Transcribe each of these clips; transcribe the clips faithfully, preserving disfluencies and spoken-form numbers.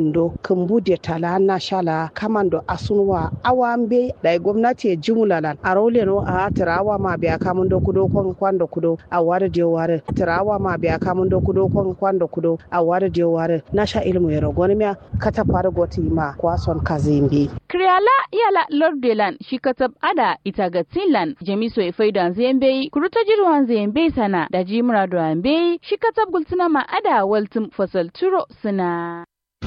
indo kumbu de tala na shala kamando asunwa awambe da gwamnati jumlalan arole no a tarawa ma biya kamundo kudo kon kwando kudo a ware de ware tarawa ma biya kamundo kudo kon kwando kudo a ware de ware na sha ilmu yero gonmiya kata fara goti ma kwason kazimbi Kriala yala lordelan shi katab ada ita ga Finland jamiso e faida zembe kuruta jirwan zembe sana da jimra do ambe shi katab gultuna ma ada waltum fasal turo suna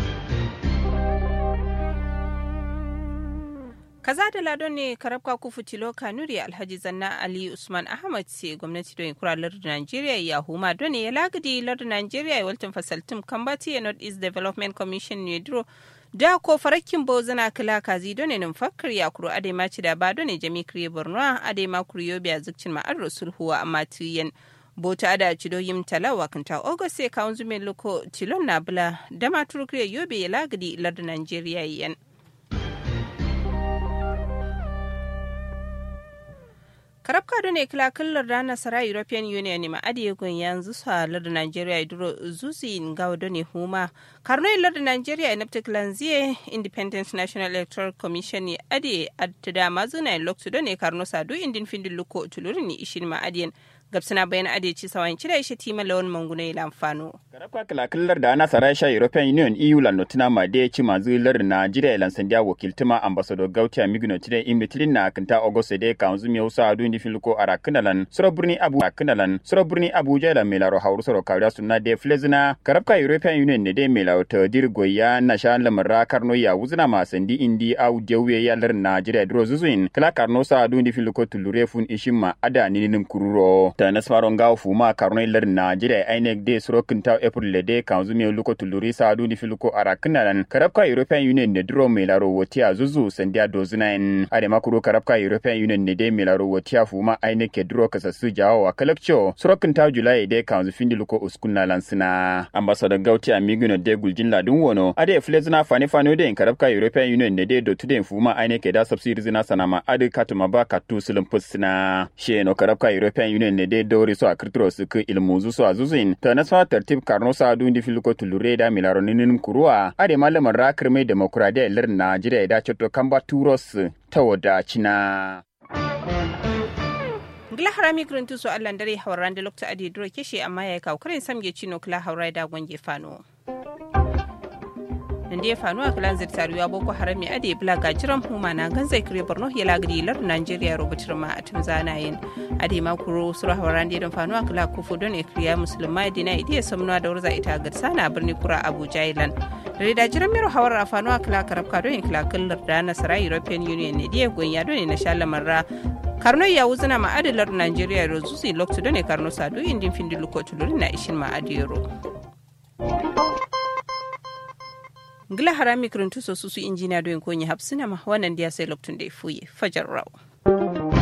kaza da lado ne karabka kufu tilo kanuri alhaji zanna ali usman ahmad ce gwamnati don kura lardin nigeria ya huma don ya lagadi lardin nigeria ya waltin fasaltum kambati ya north east development commission ne duro da ko farakin bozana kala kazi don ne fakkar ya kuro ade ma ci da ba don ne jami kriye borno ade ma kuro yobe a zukcin ma arro sulhuwa amma tiyan bota ada cido yim talawa kanta ogose kawun zume loko tilon na bula da ma turu kriye yobe ya lagadi lardin nigeria yan karabka da ne kilakallar ranar sara european union ma adiye gun yanzu su halar da nigeria duro zuzi ngawa da ne huma karno ilar da nigeria na lanziye independent national electoral commission ne adiye adda mazuna loktu da ne karno sadu indin findin luko tulurin ne ishin ma adiyen gabsana bayan adeci sawan cire ishe tima lawan manguna ila amfano karabka kilakallar da ana sara sha european union E U lannotina ma da ci mazu lar nigeria lan sandiya wakiltuma ambassador gautia migno tide imitlin na kanta ogose de kanzu mi usa adu indi filko ara kanalan sura burni abu kanalan sura burni abuja da melaro hauru soro kawda sunna de flezina karabka european union ne de melaro ta dirgoya na sha lamara karno ya wuzna ma sandi indi au dewe ya lar nigeria dro zuzuin kala karno sa adu indi filko tulure fun ishimma ada ninin kururo ta nasmaron gawo fuma karno lar nigeria ainek de soro kinta april de kanzu mi luko tuluri sa adu indi filko ara kanalan karabka european union ne dro melaro wotia zuzu sandiya dozuna en ade makuru karabka european union ne de melaro wotia fuma aine ke duro kasassu jawo a kalakcho sorokin ta julai de kanzu findi luko uskunna lansina ambassador gauti amiguno de guljin ladun wono ade flezna fani fani de karabka european union ne de do tude fuma aine ke da subsidy zina sanama ade katuma ba katu sulum pusna sheno karabka european union ne de dori so akritro su ku ilmuzu so azuzin ta nasfa tartib karno sa du ndi filko tulure da milaro ninin kurua ade malaman rakirme demokradiya lir najeriya da chotto kamba turos tawada china gila harami kuruntu so allan dare hauran da lokta adi duro kishi amma ya kawo karin samge cino kula haurai da gwange fano nan da fano a kalan zirtaruwa boko harami adi bla gajiran huma na ganzai kire borno ya lagri lar nigeria rubutar ma a tun zanayin adi ma kuro sura hauran da fano a kala kufu don e kriya musulmai dina idiya samnuwa da wurza ita garsa na birni kura abuja ilan da jiran mero hawar a fano a kala karabka don e kala kallar da nasara european union ne diya gonya don e na shalamarra karno ya wuzina ma adilar nigeria rozusi loktu done karno sadu indin findi luko tuluri na ishin ma adiyero ngila harami kuruntu so susu injina do en ko nyi hapsina ma wannan dia sai loktun de fuye fajar raw